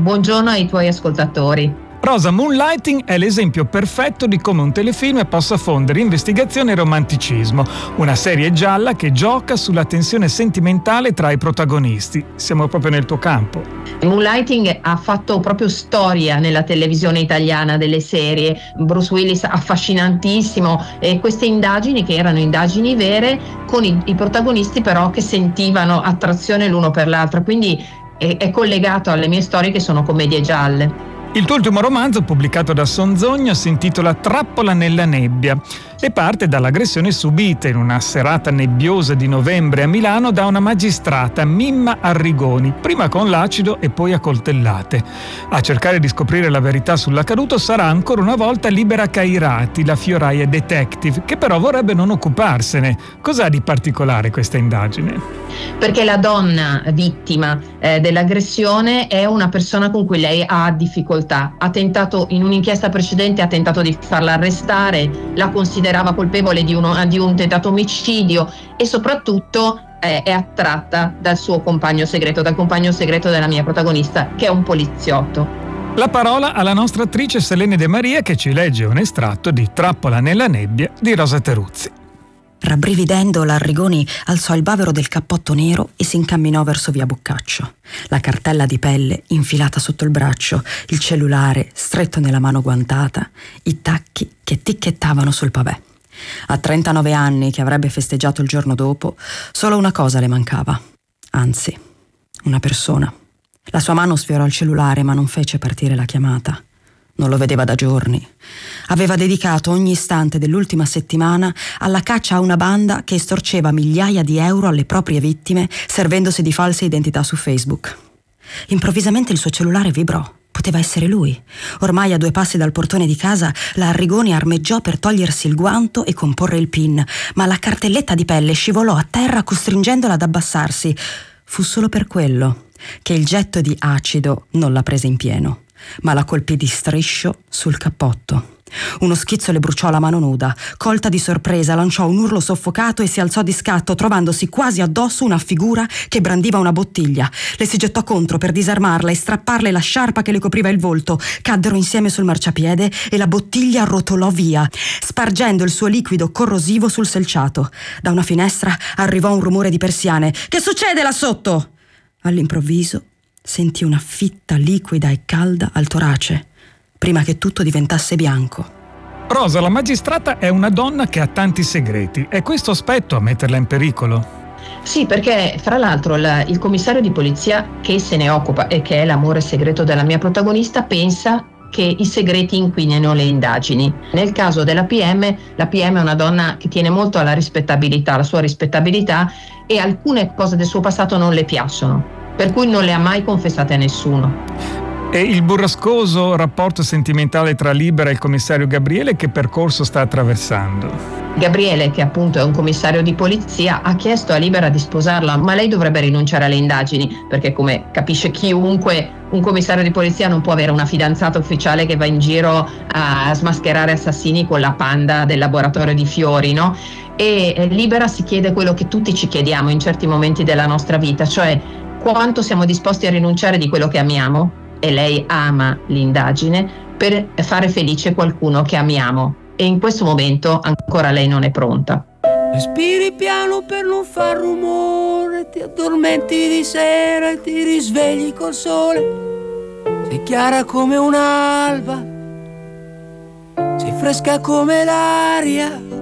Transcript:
buongiorno ai tuoi ascoltatori. Rosa, Moonlighting è l'esempio perfetto di come un telefilm possa fondere investigazione e romanticismo. Una serie gialla che gioca sulla tensione sentimentale tra i protagonisti. Siamo proprio nel tuo campo. Moonlighting ha fatto proprio storia nella televisione italiana delle serie. Bruce Willis affascinantissimo, e queste indagini che erano indagini vere con i protagonisti però che sentivano attrazione l'uno per l'altra, quindi è collegato alle mie storie che sono commedie gialle. Il tuo ultimo romanzo, pubblicato da Sonzogno, si intitola Trappola nella nebbia e parte dall'aggressione subita in una serata nebbiosa di novembre a Milano da una magistrata, Mimma Arrigoni, prima con l'acido e poi a coltellate. A cercare di scoprire la verità sull'accaduto sarà ancora una volta Libera Cairati, la fioraia detective, che però vorrebbe non occuparsene. Cos'ha di particolare questa indagine? Perché la donna vittima dell'aggressione è una persona con cui lei ha difficoltà. Ha tentato, in un'inchiesta precedente, ha tentato di farla arrestare, la considerava colpevole di un tentato omicidio e soprattutto è attratta dal suo compagno segreto, dal compagno segreto della mia protagonista, che è un poliziotto. La parola alla nostra attrice Selene De Maria, che ci legge un estratto di Trappola nella nebbia di Rosa Teruzzi. Rabbrividendo, l'Arrigoni alzò il bavero del cappotto nero e si incamminò verso via Boccaccio. La cartella di pelle infilata sotto il braccio, il cellulare stretto nella mano guantata, i tacchi che ticchettavano sul pavè. A 39 anni, che avrebbe festeggiato il giorno dopo, solo una cosa le mancava. Anzi, una persona. La sua mano sfiorò il cellulare ma non fece partire la chiamata. Non lo vedeva da giorni. Aveva dedicato ogni istante dell'ultima settimana alla caccia a una banda che estorceva migliaia di euro alle proprie vittime servendosi di false identità su Facebook. Improvvisamente il suo cellulare vibrò. Poteva essere lui. Ormai a 2 passi dal portone di casa, la Arrigoni armeggiò per togliersi il guanto e comporre il PIN, ma la cartelletta di pelle scivolò a terra costringendola ad abbassarsi. Fu solo per quello che il getto di acido non la prese in pieno, ma la colpì di striscio sul cappotto. Uno schizzo le bruciò la mano nuda. Colta di sorpresa, lanciò un urlo soffocato e si alzò di scatto, trovandosi quasi addosso una figura che brandiva una bottiglia. Le si gettò contro per disarmarla e strapparle la sciarpa che le copriva il volto. Caddero insieme sul marciapiede e la bottiglia rotolò via, spargendo il suo liquido corrosivo sul selciato. Da una finestra arrivò un rumore di persiane. «Che succede là sotto?» All'improvviso sentì una fitta liquida e calda al torace, prima che tutto diventasse bianco. Rosa, la magistrata è una donna che ha tanti segreti. È questo aspetto a metterla in pericolo? Sì, perché fra l'altro il commissario di polizia che se ne occupa e che è l'amore segreto della mia protagonista pensa che i segreti inquinino le indagini. Nel caso della PM, la PM è una donna che tiene molto alla rispettabilità, alla sua rispettabilità, e alcune cose del suo passato non le piacciono, per cui non le ha mai confessate a nessuno. E il burrascoso rapporto sentimentale tra Libera e il commissario Gabriele, che percorso sta attraversando? Gabriele, che appunto è un commissario di polizia, ha chiesto a Libera di sposarla, ma lei dovrebbe rinunciare alle indagini, perché come capisce chiunque, un commissario di polizia non può avere una fidanzata ufficiale che va in giro a smascherare assassini con la panda del laboratorio di fiori, no? E Libera si chiede quello che tutti ci chiediamo in certi momenti della nostra vita, cioè quanto siamo disposti a rinunciare di quello che amiamo. E lei ama l'indagine per fare felice qualcuno che amiamo, e in questo momento ancora lei non è pronta. Respiri piano per non far rumore, ti addormenti di sera e ti risvegli col sole. Sei chiara come un'alba, sei fresca come l'aria,